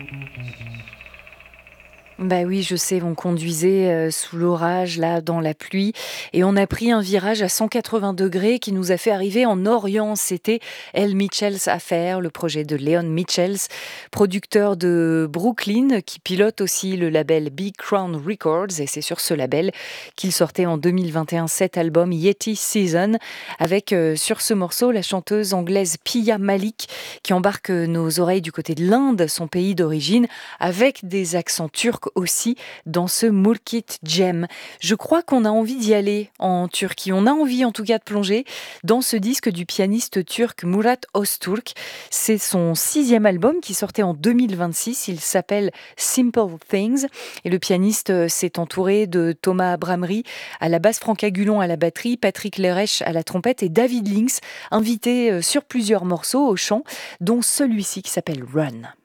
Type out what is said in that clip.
Bah oui, je sais, on conduisait sous l'orage, là, dans la pluie, et on a pris un virage à 180 degrés qui nous a fait arriver en Orient. C'était El Mitchells Affair, le projet de Leon Mitchells, producteur de Brooklyn, qui pilote aussi le label Big Crown Records, et c'est sur ce label qu'il sortait en 2021 cet album Yeti Season, avec sur ce morceau la chanteuse anglaise Pia Malik, qui embarque nos oreilles du côté de l'Inde, son pays d'origine, avec des accents turcs aussi dans ce Mulkit Jam. Je crois qu'on a envie d'y aller en Turquie. On a envie en tout cas de plonger dans ce disque du pianiste turc Murat Öztürk. C'est son 6e album qui sortait en 2026. Il s'appelle Simple Things. Et le pianiste s'est entouré de Thomas Abramri à la basse, Franck Agulon à la batterie, Patrick Lerech à la trompette et David Links, invité sur plusieurs morceaux au chant, dont celui-ci qui s'appelle Run.